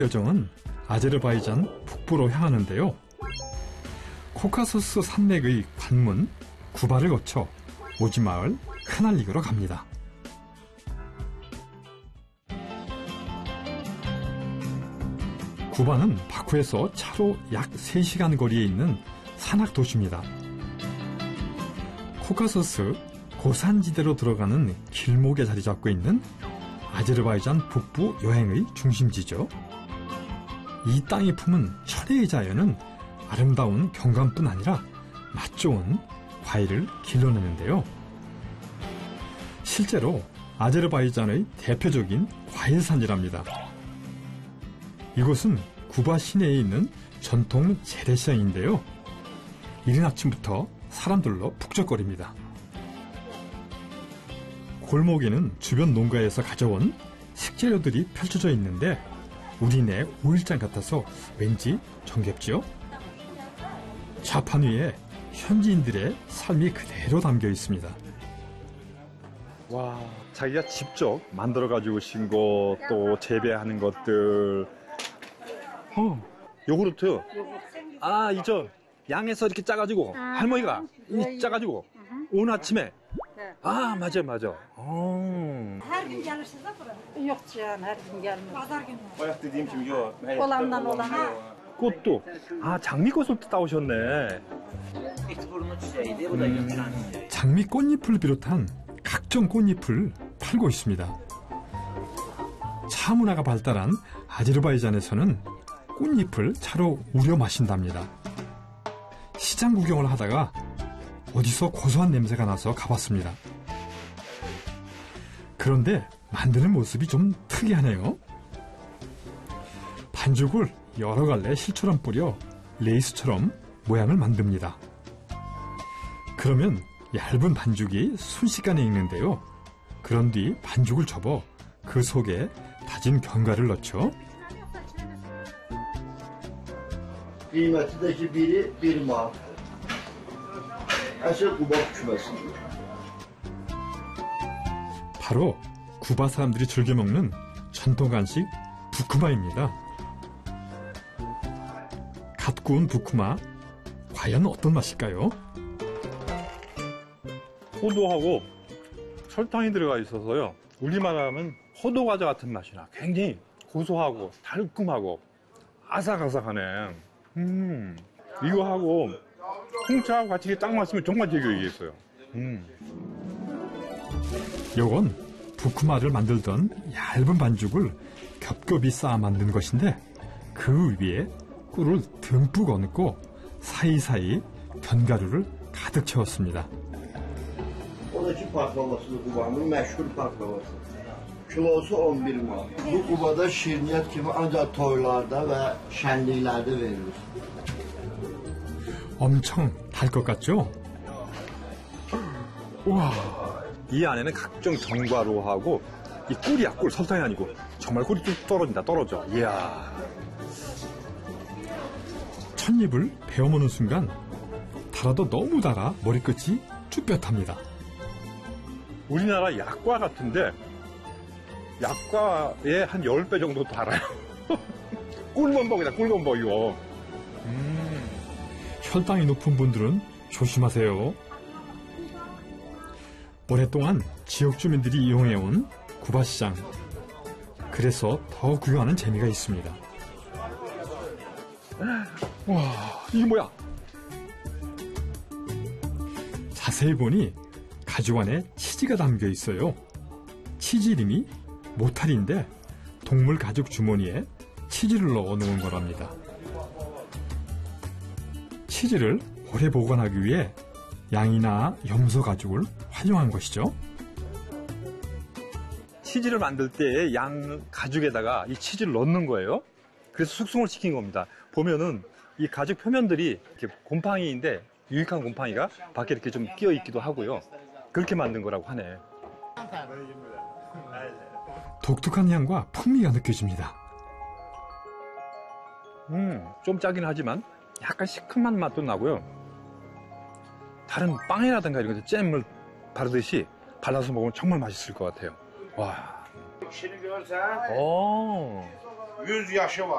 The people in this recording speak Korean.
여정은 아제르바이잔 북부로 향하는데요. 코카소스 산맥의 관문 구바를 거쳐 오지마을 크날릭으로 갑니다. 구바는 바쿠에서 차로 약 3시간 거리에 있는 산악 도시입니다. 코카소스 고산지대로 들어가는 길목에 자리 잡고 있는 아제르바이잔 북부 여행의 중심지죠. 이 땅이 품은 철의 자연은 아름다운 경관뿐 아니라 맛 좋은 과일을 길러내는데요. 실제로 아제르바이잔의 대표적인 과일산지랍니다. 이곳은 구바 시내에 있는 전통 재래시장인데요. 이른 아침부터 사람들로 북적거립니다. 골목에는 주변 농가에서 가져온 식재료들이 펼쳐져 있는데 우리네 5일장 같아서 왠지 정겹죠? 좌판 위에 현지인들의 삶이 그대로 담겨 있습니다. 와, 자기가 직접 만들어가지고 오신 거, 또 재배하는 것들. 요구르트. 아, 이저 양에서 이렇게 짜가지고 할머니가 이 짜가지고 오늘 아침에. 아, 맞아. Her gün gelirsiniz de buraya. Yok canım, her gün gelmiyor. Pazar günü. Bayaq dediyim kimi yox. Olandan olana. 꽃도. 아, 장미꽃을 따오셨네. 장미 꽃잎을 비롯한 각종 꽃잎을 팔고 있습니다. 차 문화가 발달한 아제르바이잔에서는 꽃잎을 차로 우려 마신답니다. 시장 구경을 하다가 어디서 고소한 냄새가 나서 가봤습니다. 그런데 만드는 모습이 좀 특이하네요. 반죽을 여러 갈래 실처럼 뿌려 레이스처럼 모양을 만듭니다. 그러면 얇은 반죽이 순식간에 익는데요. 그런 뒤 반죽을 접어 그 속에 다진 견과를 넣죠. Kıymetindeki biri 1 manat. Asıl Kuba küçümesinde. 바로 구바 사람들이 즐겨 먹는 전통 간식 부쿠마입니다. 갓 구운 부쿠마, 과연 어떤 맛일까요? 호두하고 설탕이 들어가 있어서요. 우리말 하면 호두과자 같은 맛이 나. 굉장히 고소하고 달콤하고 아삭아삭하네. 이거하고 홍차하고 같이 딱 마시면 정말 제격이겠어요. 요건 부쿠마를 만들던 얇은 반죽을 겹겹이 쌓아 만든 것인데 그 위에 꿀을 듬뿍 얹고 사이사이 견과류를 가득 채웠습니다. Oradaki baklavasıdır Kuba'nın meşhur baklavası. Kilosu 11 manat. Bu Kuba'da şirniyat kimi ancak toylarda ve şenliklerde verilir. 엄청 달 것 같죠? 우와, 이 안에는 각종 견과류하고 이 꿀이야, 꿀. 설탕이 아니고 정말 꿀이 뚝 떨어져. 이야. 찻잎을 베어먹는 순간 달아도 너무 달아 머리끝이 쭈뼛합니다. 우리나라 약과 같은데 약과의 한 10배 정도 달아요. 꿀범벅이다, 꿀범벅 이거. 혈당이 높은 분들은 조심하세요. 오랫동안 지역 주민들이 이용해온 구바시장. 그래서 더 구경하는 재미가 있습니다. 와, 이게 뭐야? 자세히 보니 가죽 안에 치즈가 담겨 있어요. 치즈 이름이 모타리인데 동물 가죽 주머니에 치즈를 넣어 놓은 거랍니다. 치즈를 오래 보관하기 위해 양이나 염소 가죽을 활용한 것이죠. 치즈를 만들 때 양 가죽에다가 이 치즈를 넣는 거예요. 그래서 숙성을 시킨 겁니다. 보면은 이 가죽 표면들이 이렇게 곰팡이인데 유익한 곰팡이가 밖에 이렇게 좀 끼어 있기도 하고요. 그렇게 만든 거라고 하네. 독특한 향과 풍미가 느껴집니다. 좀 짜긴 하지만 약간 시큼한 맛도 나고요. 다른 빵이라든가 이런 거 잼을 바르듯이 발라서 먹으면 정말 맛있을 것 같아요. 와. İşini görsen 오. 100 yaşı var.